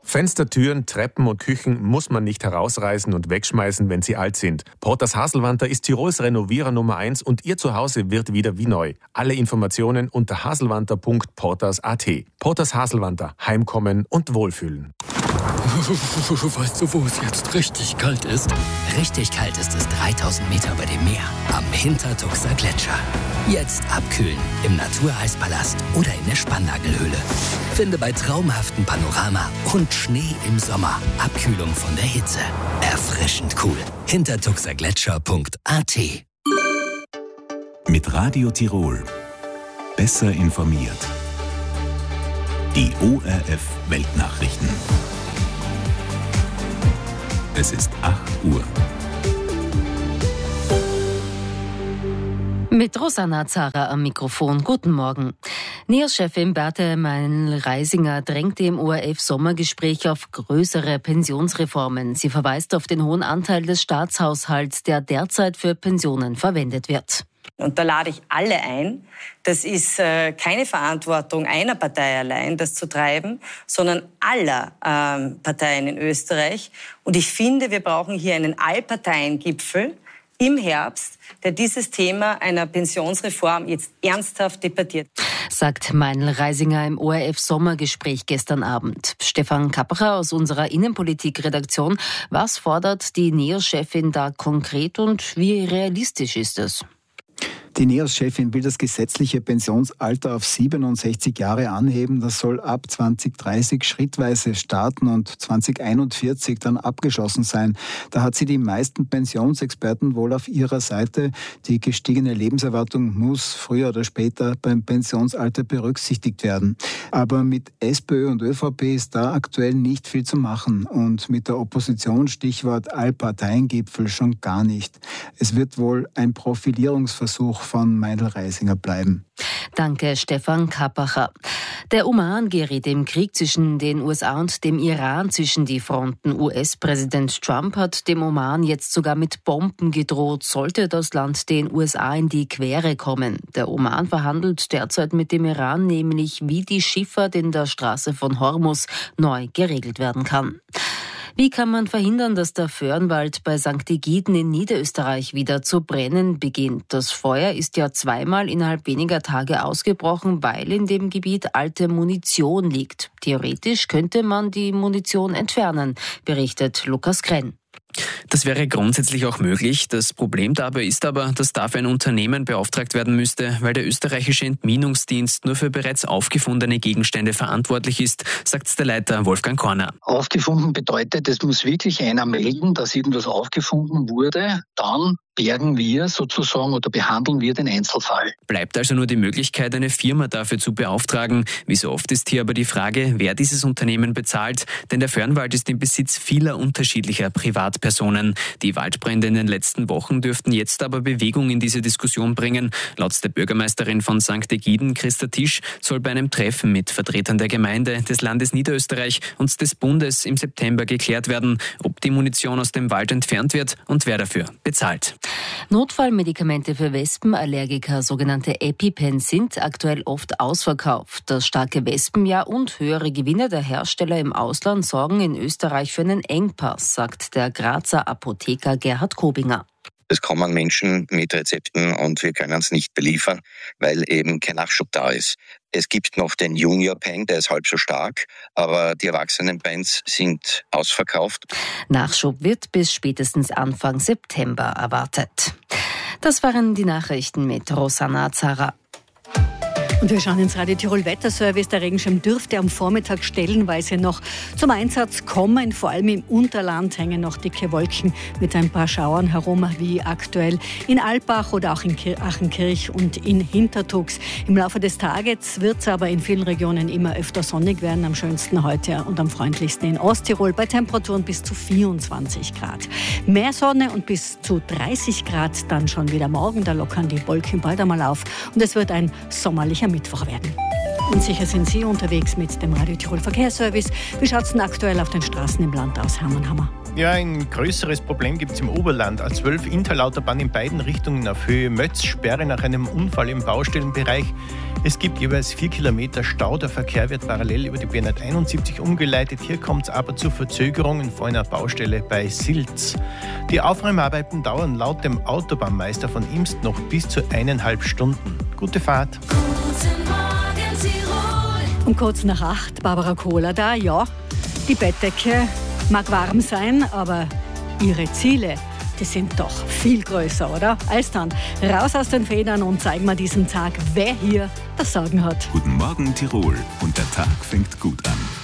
Fenster, Türen, Treppen und Küchen muss man nicht herausreißen und wegschmeißen, wenn sie alt sind. Porters Haselwanter ist Tirols Renovierer Nummer 1 und Ihr Zuhause wird wieder wie neu. Alle Informationen unter haselwanter.porters.at. Porters Haselwanter. Heimkommen und Wohlfühlen. Weißt du, wo es jetzt richtig kalt ist? Richtig kalt ist es 3000 Meter über dem Meer, am Hintertuxer Gletscher. Jetzt abkühlen im Natureeispalast oder in der Spannagelhöhle. Finde bei traumhaftem Panorama und Schnee im Sommer Abkühlung von der Hitze. Erfrischend cool. Hintertuxergletscher.at. Mit Radio Tirol. Besser informiert. Die ORF Weltnachrichten. Es ist 8 Uhr. Mit Rosanna Zara am Mikrofon. Guten Morgen. NEOS-Chefin Beate Meinl-Reisinger drängt im ORF-Sommergespräch auf größere Pensionsreformen. Sie verweist auf den hohen Anteil des Staatshaushalts, der derzeit für Pensionen verwendet wird. Und da lade ich alle ein. Das ist keine Verantwortung einer Partei allein, das zu treiben, sondern aller Parteien in Österreich. Und ich finde, wir brauchen hier einen Allparteiengipfel im Herbst, der dieses Thema einer Pensionsreform jetzt ernsthaft debattiert. Sagt Meinl-Reisinger im ORF-Sommergespräch gestern Abend. Stefan Kappacher aus unserer Innenpolitik-Redaktion. Was fordert die NEOS-Chefin da konkret und wie realistisch ist es? Die NEOS-Chefin will das gesetzliche Pensionsalter auf 67 Jahre anheben. Das soll ab 2030 schrittweise starten und 2041 dann abgeschlossen sein. Da hat sie die meisten Pensionsexperten wohl auf ihrer Seite. Die gestiegene Lebenserwartung muss früher oder später beim Pensionsalter berücksichtigt werden. Aber mit SPÖ und ÖVP ist da aktuell nicht viel zu machen. Und mit der Opposition, Stichwort Allparteiengipfel, schon gar nicht. Es wird wohl ein Profilierungsversuch von Meinl-Reisinger bleiben. Danke, Stefan Kappacher. Der Oman gerät im Krieg zwischen den USA und dem Iran zwischen die Fronten. US-Präsident Trump hat dem Oman jetzt sogar mit Bomben gedroht, sollte das Land den USA in die Quere kommen. Der Oman verhandelt derzeit mit dem Iran nämlich, wie die Schifffahrt in der Straße von Hormuz neu geregelt werden kann. Wie kann man verhindern, dass der Föhrenwald bei St. Egiden in Niederösterreich wieder zu brennen beginnt? Das Feuer ist ja zweimal innerhalb weniger Tage ausgebrochen, weil in dem Gebiet alte Munition liegt. Theoretisch könnte man die Munition entfernen, berichtet Lukas Krenn. Das wäre grundsätzlich auch möglich. Das Problem dabei ist aber, dass dafür ein Unternehmen beauftragt werden müsste, weil der österreichische Entminungsdienst nur für bereits aufgefundene Gegenstände verantwortlich ist, sagt der Leiter Wolfgang Korner. Aufgefunden bedeutet, es muss wirklich einer melden, dass irgendwas aufgefunden wurde. Dann bergen wir sozusagen oder behandeln wir den Einzelfall. Bleibt also nur die Möglichkeit, eine Firma dafür zu beauftragen. Wie so oft ist hier aber die Frage, wer dieses Unternehmen bezahlt, denn der Föhrenwald ist im Besitz vieler unterschiedlicher Privatpersonen. Die Waldbrände in den letzten Wochen dürften jetzt aber Bewegung in diese Diskussion bringen. Laut der Bürgermeisterin von St. Egiden, Christa Tisch, soll bei einem Treffen mit Vertretern der Gemeinde, des Landes Niederösterreich und des Bundes im September geklärt werden, ob die Munition aus dem Wald entfernt wird und wer dafür bezahlt. Notfallmedikamente für Wespenallergiker, sogenannte EpiPens, sind aktuell oft ausverkauft. Das starke Wespenjahr und höhere Gewinne der Hersteller im Ausland sorgen in Österreich für einen Engpass, sagt der Grazer Apotheker Gerhard Kobinger. Es kommen Menschen mit Rezepten und wir können es nicht beliefern, weil eben kein Nachschub da ist. Es gibt noch den Junior Pen, der ist halb so stark, aber die erwachsenen Pens sind ausverkauft. Nachschub wird bis spätestens Anfang September erwartet. Das waren die Nachrichten mit Rosanna Zara. Und wir schauen ins Radio Tirol Wetterservice. Der Regenschirm dürfte am Vormittag stellenweise noch zum Einsatz kommen. Vor allem im Unterland hängen noch dicke Wolken mit ein paar Schauern herum, wie aktuell in Alpbach oder auch in Achenkirch und in Hintertux. Im Laufe des Tages wird es aber in vielen Regionen immer öfter sonnig werden. Am schönsten heute und am freundlichsten in Osttirol bei Temperaturen bis zu 24 Grad. Mehr Sonne und bis zu 30 Grad dann schon wieder morgen. Da lockern die Wolken bald einmal auf und es wird ein sommerlicher Mittwoch werden. Und sicher sind Sie unterwegs mit dem Radio Tirol Verkehrsservice. Wie schaut es denn aktuell auf den Straßen im Land aus, Hermann Hammer? Ja, ein größeres Problem gibt es im Oberland. A12 Interlautobahn in beiden Richtungen auf Höhe Mötz, Sperre nach einem Unfall im Baustellenbereich. Es gibt jeweils 4 Kilometer Stau. Der Verkehr wird parallel über die B171 umgeleitet. Hier kommt es aber zu Verzögerungen vor einer Baustelle bei Silz. Die Aufräumarbeiten dauern laut dem Autobahnmeister von Imst noch bis zu 1,5 Stunden. Gute Fahrt. Guten Morgen, Tirol. Um kurz nach 8, Barbara Kohler da. Ja, die Bettdecke mag warm sein, aber ihre Ziele, die sind doch viel größer, oder? Also dann, raus aus den Federn und zeigen wir diesen Tag, wer hier das Sagen hat. Guten Morgen, Tirol. Und der Tag fängt gut an.